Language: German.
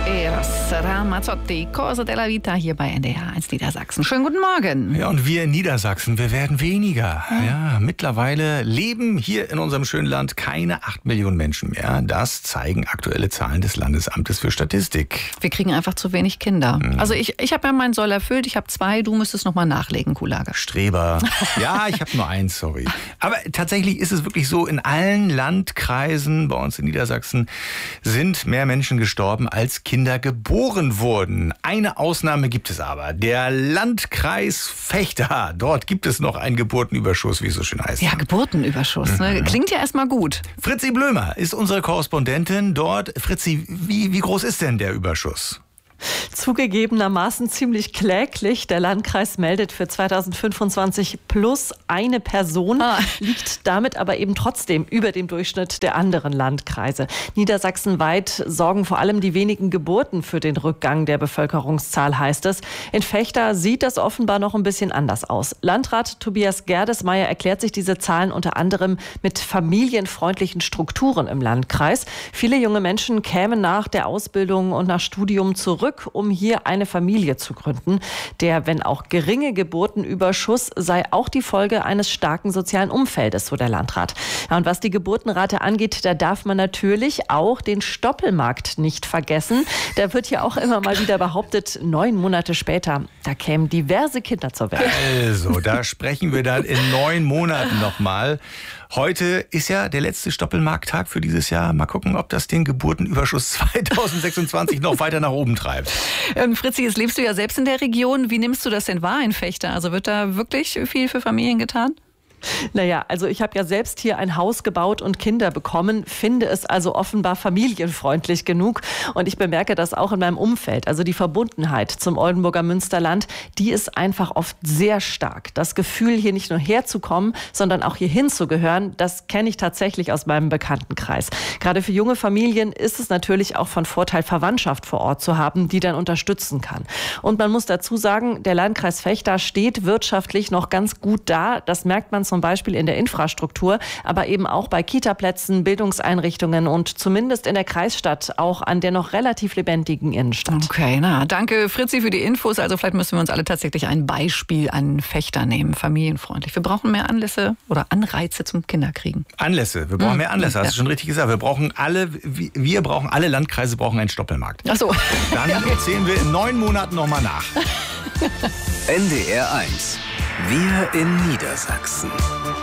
Eros Ramazzotti, Corso della Vita hier bei NDR 1 Niedersachsen. Schönen guten Morgen. Ja, und wir in Niedersachsen, wir werden weniger. Ja, mittlerweile leben hier in unserem schönen Land keine 8 Millionen Menschen mehr. Das zeigen aktuelle Zahlen des Landesamtes für Statistik. Wir kriegen einfach zu wenig Kinder. Also ich habe ja meinen Soll erfüllt. Ich habe 2, du müsstest noch mal nachlegen, Kuhlage. Streber. Ja, ich habe nur 1, sorry. Aber tatsächlich ist es wirklich so, in allen Landkreisen bei uns in Niedersachsen sind mehr Menschen gestorben, als Kinder geboren wurden. Eine Ausnahme gibt es aber. Der Landkreis Vechta. Dort gibt es noch einen Geburtenüberschuss, wie es so schön heißt. Ja, Geburtenüberschuss. Ne? Klingt ja erstmal gut. Fritzi Blömer ist unsere Korrespondentin dort. Fritzi, wie groß ist denn der Überschuss? Zugegebenermaßen ziemlich kläglich. Der Landkreis meldet für 2025 plus eine Person, liegt damit aber eben trotzdem über dem Durchschnitt der anderen Landkreise. Niedersachsenweit sorgen vor allem die wenigen Geburten für den Rückgang der Bevölkerungszahl, heißt es. In Vechta sieht das offenbar noch ein bisschen anders aus. Landrat Tobias Gerdesmeyer erklärt sich diese Zahlen unter anderem mit familienfreundlichen Strukturen im Landkreis. Viele junge Menschen kämen nach der Ausbildung und nach Studium zurück, um hier eine Familie zu gründen. Der, wenn auch geringe Geburtenüberschuss sei auch die Folge eines starken sozialen Umfeldes, so der Landrat. Ja, und was die Geburtenrate angeht, da darf man natürlich auch den Stoppelmarkt nicht vergessen. Da wird ja auch immer mal wieder behauptet, 9 Monate später, da kämen diverse Kinder zur Welt. Also, da sprechen wir dann in 9 Monaten nochmal. Heute ist ja der letzte Stoppelmarkttag für dieses Jahr. Mal gucken, ob das den Geburtenüberschuss 2026 noch weiter nach oben treibt. Fritzi, jetzt lebst du ja selbst in der Region. Wie nimmst du das denn wahr in Vechta? Also wird da wirklich viel für Familien getan? Naja, also ich habe ja selbst hier ein Haus gebaut und Kinder bekommen, finde es also offenbar familienfreundlich genug. Und ich bemerke das auch in meinem Umfeld. Also die Verbundenheit zum Oldenburger Münsterland, die ist einfach oft sehr stark. Das Gefühl, hier nicht nur herzukommen, sondern auch hier hinzugehören, das kenne ich tatsächlich aus meinem Bekanntenkreis. Gerade für junge Familien ist es natürlich auch von Vorteil, Verwandtschaft vor Ort zu haben, die dann unterstützen kann. Und man muss dazu sagen, der Landkreis Vechta steht wirtschaftlich noch ganz gut da. Das merkt man zum Beispiel in der Infrastruktur, aber eben auch bei Kitaplätzen, Bildungseinrichtungen und zumindest in der Kreisstadt auch an der noch relativ lebendigen Innenstadt. Okay, danke Fritzi für die Infos. Also vielleicht müssen wir uns alle tatsächlich ein Beispiel an Vechta nehmen, familienfreundlich. Wir brauchen mehr Anlässe oder Anreize zum Kinderkriegen. Anlässe, wir brauchen mehr Anlässe, hast du schon richtig gesagt. Wir brauchen alle Landkreise brauchen einen Stoppelmarkt. Ach so. Dann erzählen wir in 9 Monaten nochmal nach. NDR 1. Wir in Niedersachsen.